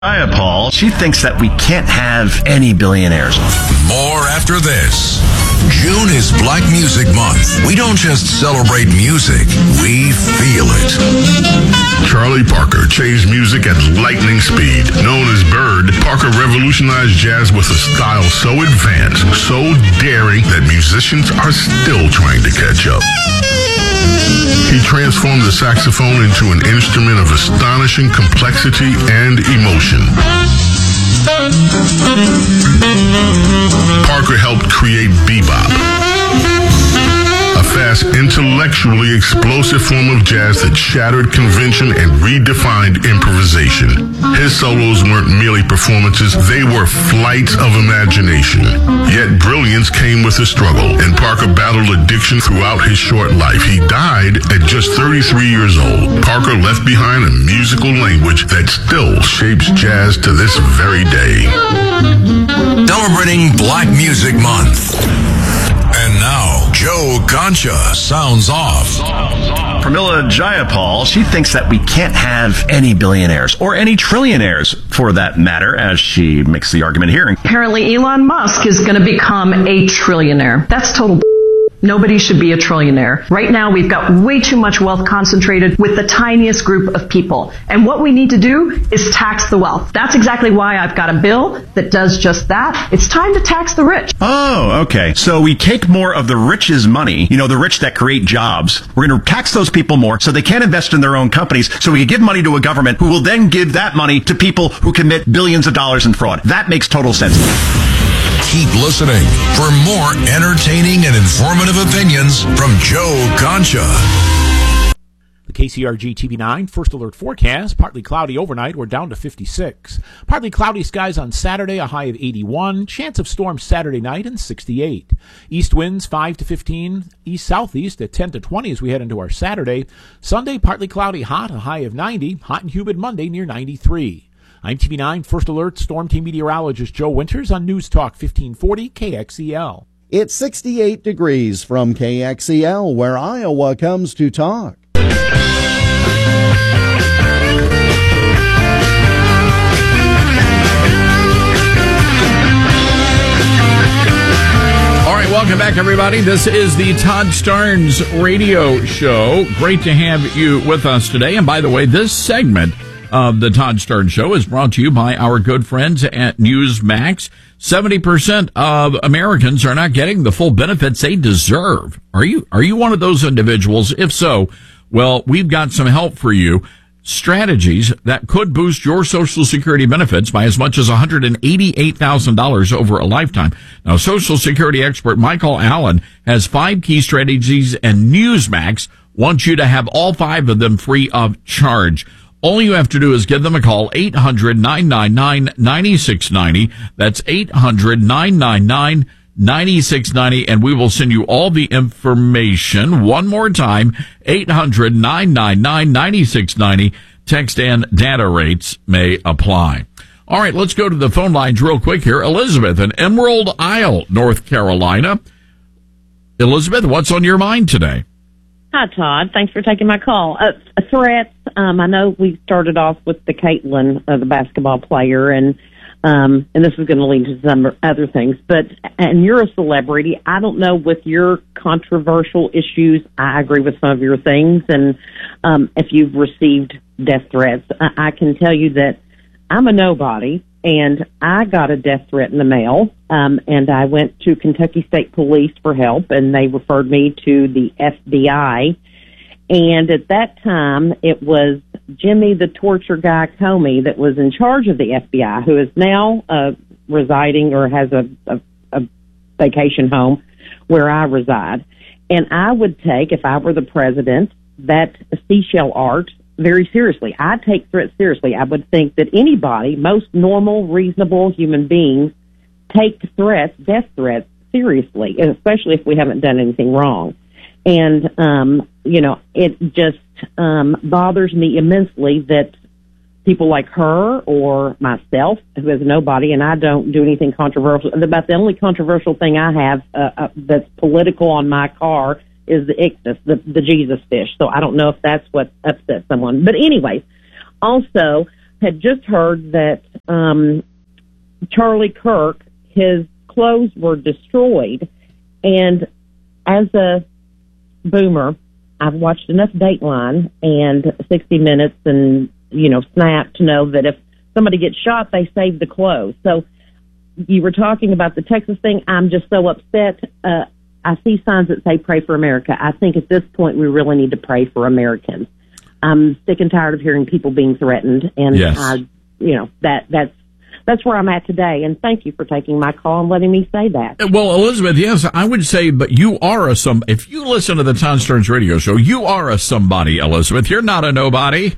Paul, she thinks that we can't have any billionaires. More after this. June is Black Music Month. We don't just celebrate music, we feel it. Charlie Parker changed music at lightning speed. Known as Bird, Parker revolutionized jazz with a style so advanced, so daring that musicians are still trying to catch up. He transformed the saxophone into an instrument of astonishing complexity and emotion. Parker helped create bebop, a fast, intellectually explosive form of jazz that shattered convention and redefined improvisation. His solos weren't merely performances, they were flights of imagination. Yet brilliance came with a struggle, and Parker battled addiction throughout his short life. He died at just 33 years old. Parker left behind a musical language that still shapes jazz to this very day. Celebrating Black Music Month. And now, Joe Concha sounds off. Pramila Jayapal, she thinks that we can't have any billionaires, or any trillionaires for that matter, as she makes the argument here. Apparently Elon Musk is going to become a trillionaire. That's total Nobody should be a trillionaire. Right now, we've got way too much wealth concentrated with the tiniest group of people. And what we need to do is tax the wealth. That's exactly why I've got a bill that does just that. It's time to tax the rich. Oh, okay. So we take more of the rich's money, the rich that create jobs. We're going to tax those people more so they can't invest in their own companies, so we can give money to a government who will then give that money to people who commit billions of dollars in fraud. That makes total sense. Keep listening for more entertaining and informative opinions from Joe Concha. The KCRG TV9 First Alert forecast, partly cloudy overnight. We're down to 56. Partly cloudy skies on Saturday, a high of 81. Chance of storms Saturday night and 68. East winds 5 to 15. East-southeast at 10 to 20 as we head into our Saturday. Sunday, partly cloudy, hot, a high of 90. Hot and humid Monday near 93. I'm TV9 First Alert Storm Team meteorologist Joe Winters on News Talk 1540 KXEL. It's 68 degrees from KXEL, where Iowa comes to talk. All right, welcome back, everybody. This is the Todd Starnes radio show. Great to have you with us today. And by the way, this segment of the Todd Starnes Show is brought to you by our good friends at Newsmax. 70% of Americans are not getting the full benefits they deserve. Are you one of those individuals? If so, well, we've got some help for you. Strategies that could boost your Social Security benefits by as much as $188,000 over a lifetime. Now, Social Security expert Michael Allen has 5 key strategies, and Newsmax wants you to have all 5 of them free of charge. All you have to do is give them a call, 800-999-9690. That's 800-999-9690, and we will send you all the information. One more time, 800-999-9690. Text and data rates may apply. All right, let's go to the phone lines real quick here. Elizabeth in Emerald Isle, North Carolina. Elizabeth, what's on your mind today? Hi, Todd. Thanks for taking my call. Threats. I know we started off with the Caitlin, the basketball player, and this is going to lead to some other things. And you're a celebrity. I don't know with your controversial issues. I agree with some of your things, and if you've received death threats, I can tell you that I'm a nobody, and I got a death threat in the mail. And I went to Kentucky State Police for help, and they referred me to the FBI. And at that time, it was Jimmy the Torture Guy Comey that was in charge of the FBI, who is now residing or has a vacation home where I reside. And I would take, if I were the president, that seashell art very seriously. I take threats seriously. I would think that anybody, most normal, reasonable human beings, take threats, death threats, seriously, especially if we haven't done anything wrong. And, it just bothers me immensely that people like her or myself, who is nobody, and I don't do anything controversial. About the only controversial thing I have that's political on my car is the ictus, the Jesus fish. So I don't know if that's what upsets someone. But anyways, also, had just heard that Charlie Kirk, his clothes were destroyed. And as a boomer, I've watched enough Dateline and 60 Minutes and, Snap to know that if somebody gets shot, they save the clothes. So you were talking about the Texas thing. I'm just so upset. I see signs that say pray for America. I think at this point we really need to pray for Americans. I'm sick and tired of hearing people being threatened, and yes. That's where I'm at today. And thank you for taking my call and letting me say that. Well, Elizabeth, yes, I would say, but you are if you listen to the Todd Stearns Radio Show, you are a somebody, Elizabeth. You're not a nobody.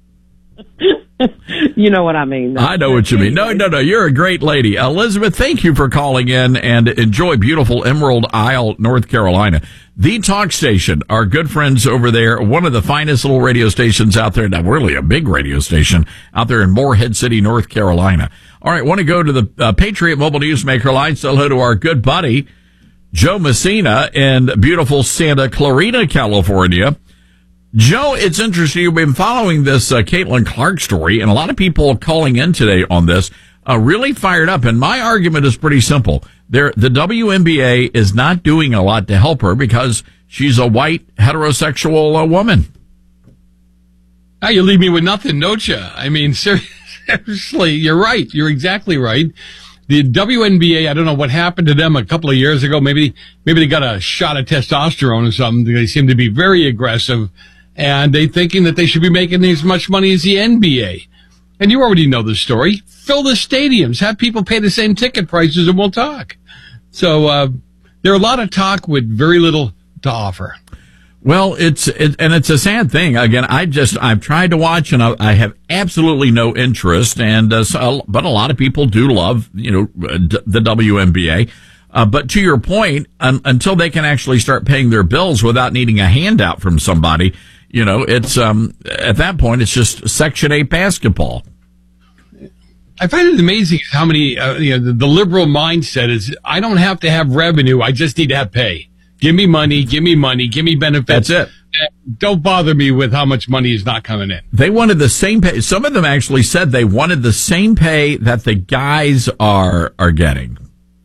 You know what I mean. I know what you mean. No, you're a great lady. Elizabeth, thank you for calling in, and enjoy beautiful Emerald Isle, North Carolina. The Talk Station, our good friends over there, one of the finest little radio stations out there, not really a big radio station, out there in Morehead City, North Carolina. All right, want to go to the Patriot Mobile Newsmaker line. Say hello to our good buddy, Joe Messina, in beautiful Santa Clarita, California. Joe, it's interesting. You've been following this Caitlin Clark story, and a lot of people calling in today on this really fired up. And my argument is pretty simple. The WNBA is not doing a lot to help her because she's a white heterosexual woman. Now you leave me with nothing, don't you? I mean, seriously, you're right. You're exactly right. The WNBA, I don't know what happened to them a couple of years ago. Maybe they got a shot of testosterone or something. They seem to be very aggressive, and they thinking that they should be making as much money as the NBA. And you already know the story. Fill the stadiums. Have people pay the same ticket prices and we'll talk. So there are a lot of talk with very little to offer. Well, it's a sad thing. Again, I've tried to watch, and I have absolutely no interest. And but a lot of people do love, the WNBA. But to your point, until they can actually start paying their bills without needing a handout from somebody, it's at that point it's just Section 8 basketball. I find it amazing how many the liberal mindset is. I don't have to have revenue. I just need to have pay. Give me money, give me benefits. That's it. Don't bother me with how much money is not coming in. They wanted the same pay. Some of them actually said they wanted the same pay that the guys are getting.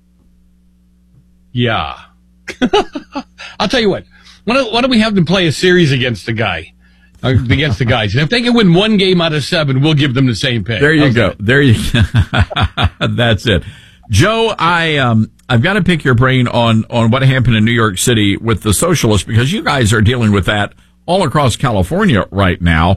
Yeah. I'll tell you what. Why don't we have them play a series against the guy? Against the guys. And if they can win one game out of 7, we'll give them the same pay. There you go. There you go. That's it. Joe, I've got to pick your brain on what happened in New York City with the socialists, because you guys are dealing with that all across California right now.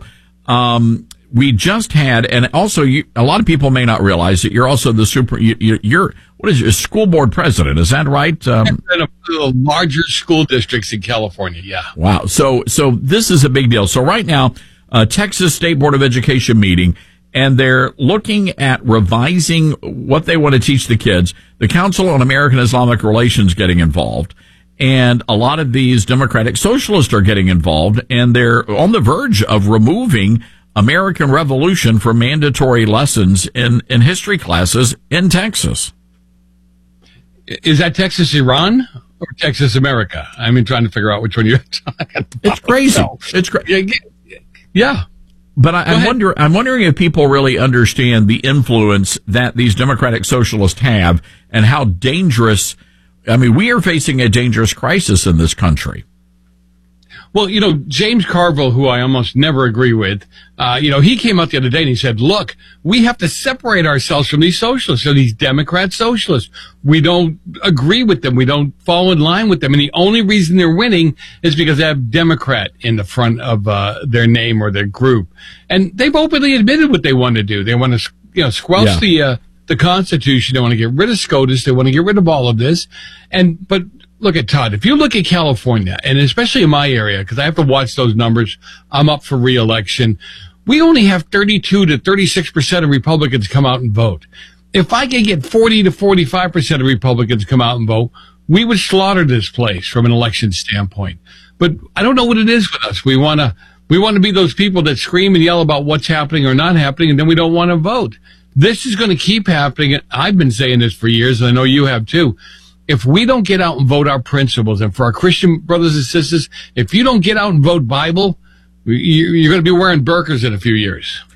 We just had, and also a lot of people may not realize that you're also you're what is your school board president? Is that right? In a larger school districts in California. Yeah. Wow. So this is a big deal. So right now, Texas State Board of Education meeting, and they're looking at revising what they want to teach the kids. The Council on American Islamic Relations getting involved, and a lot of these Democratic socialists are getting involved, and they're on the verge of removing American Revolution from mandatory lessons in history classes in Texas. Is that Texas Iran or Texas America? I'm trying to figure out which one you're talking about. It's crazy. It's crazy. Yeah. But I'm wondering if people really understand the influence that these Democratic socialists have and how dangerous. I mean, we are facing a dangerous crisis in this country. Well, James Carville, who I almost never agree with, he came out the other day and he said, look, we have to separate ourselves from these socialists, or these Democrat socialists. We don't agree with them. We don't fall in line with them. And the only reason they're winning is because they have Democrat in the front of their name or their group. And they've openly admitted what they want to do. They want to, squelch the Constitution. They want to get rid of SCOTUS. They want to get rid of all of this. But look at Todd. If you look at California, and especially in my area, because I have to watch those numbers, I'm up for re-election. We only have 32 to 36% of Republicans come out and vote. If I could get 40 to 45% of Republicans come out and vote, we would slaughter this place from an election standpoint. But I don't know what it is with us. We want to be those people that scream and yell about what's happening or not happening, and then we don't want to vote. This is going to keep happening. I've been saying this for years, and I know you have too. If we don't get out and vote our principles, and for our Christian brothers and sisters, if you don't get out and vote Bible, you're going to be wearing burqas in a few years.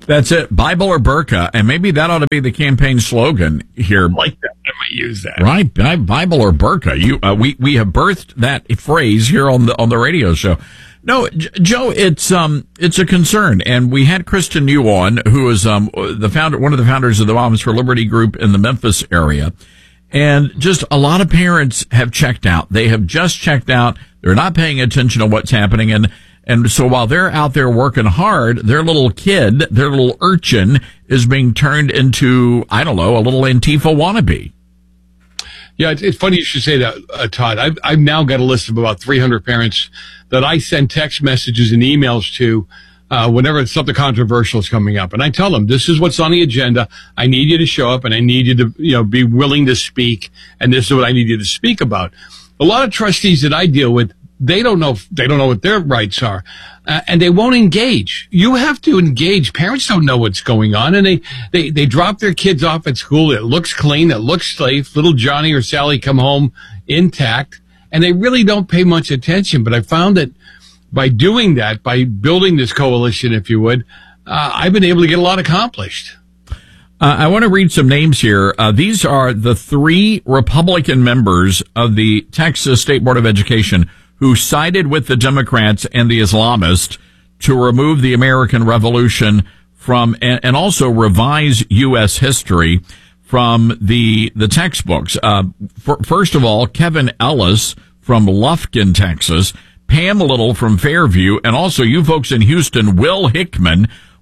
That's it. Bible or burqa. And maybe that ought to be the campaign slogan here. I like that. I might use that. Right. Bible or burqa. We have birthed that phrase here on the radio show. No, Joe, it's a concern. And we had Kristen New on, who is, one of the founders of the Moms for Liberty group in the Memphis area. And just a lot of parents have checked out. They have just checked out. They're not paying attention to what's happening. And so while they're out there working hard, their little kid, their little urchin is being turned into, I don't know, a little Antifa wannabe. Yeah, it's funny you should say that, Todd. I've now got a list of about 300 parents that I send text messages and emails to whenever something controversial is coming up. And I tell them, this is what's on the agenda. I need you to show up, and I need you to be willing to speak, and this is what I need you to speak about. A lot of trustees that I deal with, they don't know what their rights are, and they won't engage. You have to engage. Parents don't know what's going on, and they drop their kids off at school. It looks clean. It looks safe. Little Johnny or Sally come home intact, and they really don't pay much attention. But I found that by doing that, by building this coalition, if you would, I've been able to get a lot accomplished. I want to read some names here. These are the 3 Republican members of the Texas State Board of Education who sided with the Democrats and the Islamists to remove the American Revolution from, and also revise U.S. history from the textbooks. First of all, Kevin Ellis from Lufkin, Texas, Pam Little from Fairview, and also you folks in Houston, Will Hickman,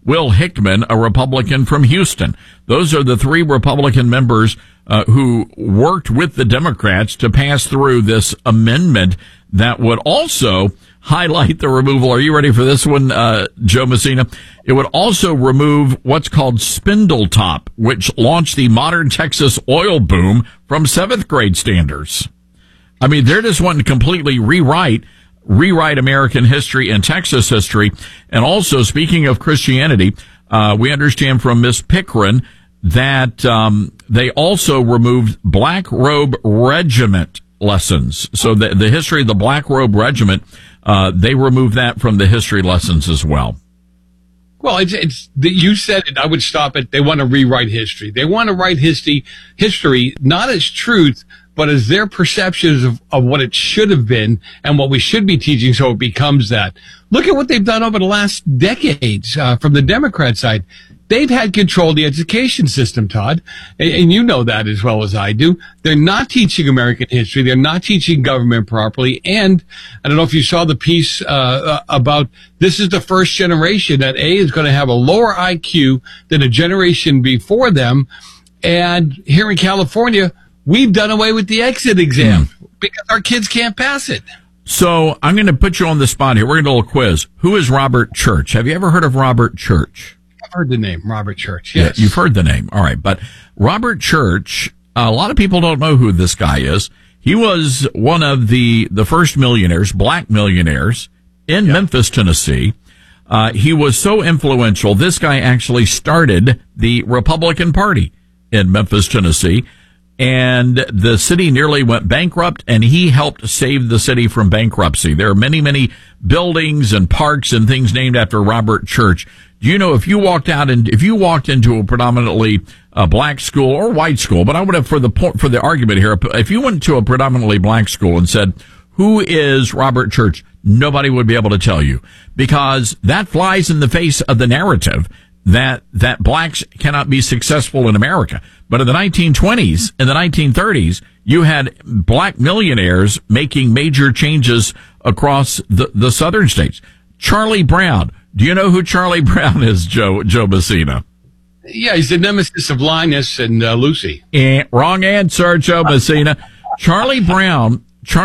a Republican from Houston. Those are the 3 Republican members who worked with the Democrats to pass through this amendment that would also highlight the removal. Are you ready for this one, Joe Messina? It would also remove what's called Spindletop, which launched the modern Texas oil boom from 7th grade standards. I mean, they're just wanting to completely rewrite American history and Texas history. And also, speaking of Christianity, we understand from Miss Pickren that they also removed Black Robe Regiment lessons. So the history of the Black Robe Regiment, they removed that from the history lessons as well. Well, you said it. I would stop it. They want to rewrite history. They want to write history not as truth, but as their perceptions of what it should have been and what we should be teaching, so it becomes that. Look at what they've done over the last decades from the Democrat side. They've had control of the education system, Todd, and you know that as well as I do. They're not teaching American history. They're not teaching government properly. And I don't know if you saw the piece about this is the first generation that is going to have a lower IQ than a generation before them. And here in California, we've done away with the exit exam because our kids can't pass it. So I'm going to put you on the spot here. We're going to do a little quiz. Who is Robert Church? Have you ever heard of Robert Church? I've heard the name, Robert Church, yes. Yeah, you've heard the name. All right. But Robert Church, a lot of people don't know who this guy is. He was one of the first millionaires, black millionaires in Memphis, Tennessee. He was so influential, this guy actually started the Republican Party in Memphis, Tennessee. And the city nearly went bankrupt, and he helped save the city from bankruptcy. There are many, many buildings and parks and things named after Robert Church. Do you know if you walked into a predominantly black school or white school, but I would have for the argument here, if you went to a predominantly black school and said, "Who is Robert Church?" nobody would be able to tell you, because that flies in the face of the narrative that blacks cannot be successful in America. But in the 1920s and the 1930s, you had black millionaires making major changes across the southern states. Charlie Brown. Do you know who Charlie Brown is, Joe Messina? Yeah, he's the nemesis of Linus and Lucy. Wrong answer, Joe Messina. Charlie Brown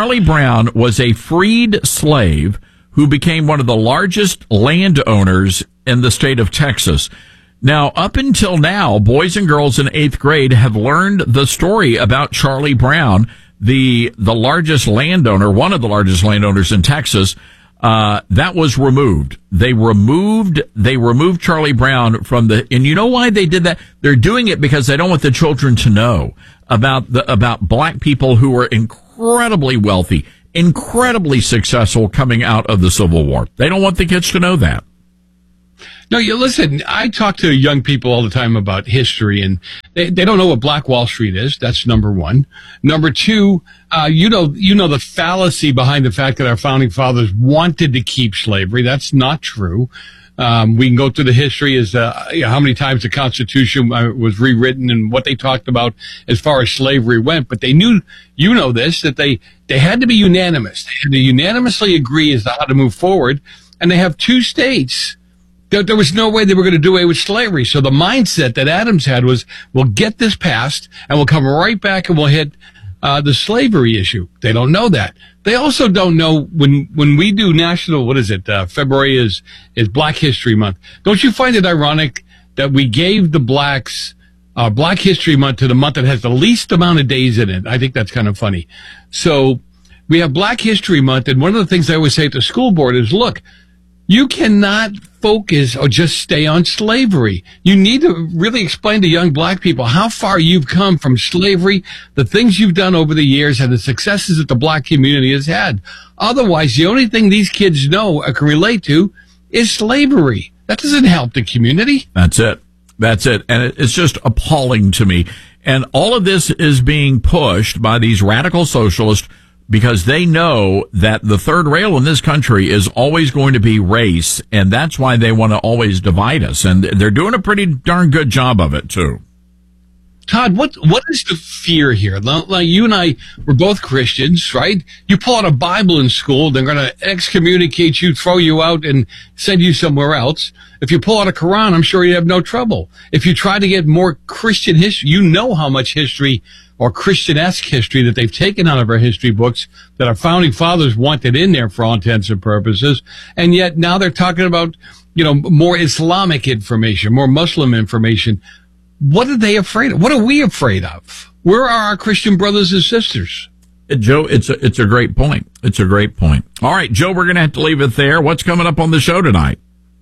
was a freed slave who became one of the largest landowners in the state of Texas. Now, up until now, boys and girls in 8th grade have learned the story about Charlie Brown, the largest landowner, one of the largest landowners in Texas. That was removed. They removed Charlie Brown from and you know why they did that? They're doing it because they don't want the children to know about black people who were incredibly wealthy, incredibly successful coming out of the Civil War. They don't want the kids to know that. No, you listen, I talk to young people all the time about history, and they don't know what Black Wall Street is. That's number one. Number two, you know the fallacy behind the fact that our founding fathers wanted to keep slavery. That's not true. We can go through the history as how many times the Constitution was rewritten and what they talked about as far as slavery went. But they knew, you know this, that they had to be unanimous. They had to unanimously agree as to how to move forward. And they have two states. There was no way they were going to do away with slavery. So the mindset that Adams had was, we'll get this passed and we'll come right back and we'll hit the slavery issue. They don't know that. They also don't know when we do national, February is Black History Month. Don't you find it ironic that we gave the blacks Black History Month to the month that has the least amount of days in it? I think that's kind of funny. So we have Black History Month, and one of the things I always say at the school board is, look, you cannot focus or just stay on slavery. You need to really explain to young black people how far you've come from slavery, the things you've done over the years, and the successes that the black community has had. Otherwise, the only thing these kids know or can relate to is slavery. That doesn't help the community. That's it. And it's just appalling to me. And all of this is being pushed by these radical socialists because they know that the third rail in this country is always going to be race, and that's why they want to always divide us. And they're doing a pretty darn good job of it, too. Todd, what is the fear here? Like you and I, we're both Christians, right? You pull out a Bible in school, they're going to excommunicate you, throw you out, and send you somewhere else. If you pull out a Quran, I'm sure you have no trouble. If you try to get more Christian history, you know how much history or Christian-esque history that they've taken out of our history books that our founding fathers wanted in there for all intents and purposes. And yet now they're talking about, more Islamic information, more Muslim information. What are they afraid of? What are we afraid of? Where are our Christian brothers and sisters? Joe, it's a great point. It's a great point. All right, Joe, we're going to have to leave it there. What's coming up on the show tonight?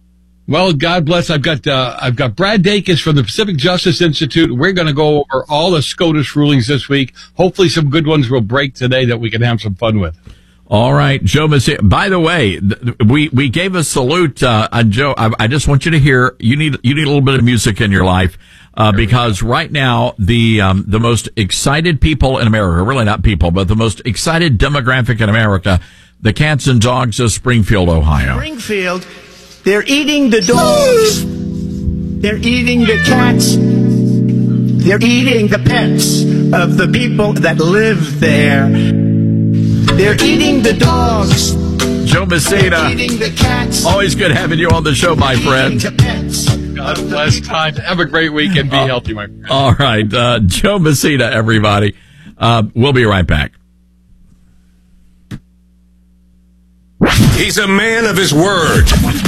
Well, God bless. I've got Brad Dacus from the Pacific Justice Institute. We're going to go over all the SCOTUS rulings this week. Hopefully some good ones will break today that we can have some fun with. All right, Joe Messina. By the way, we gave a salute on Joe. I just want you to hear, you need a little bit of music in your life. Because right now, the most excited people in America, really not people, but the most excited demographic in America, the cats and dogs of Springfield, Ohio. Springfield, they're eating the dogs. They're eating the cats. They're eating the pets of the people that live there. They're eating the dogs. Joe Messina, eating the cats. Always good having you on the show, my friend. God bless, Todd. Have a great week and be healthy, my friend. All right. Joe Messina, everybody. We'll be right back. He's a man of his word.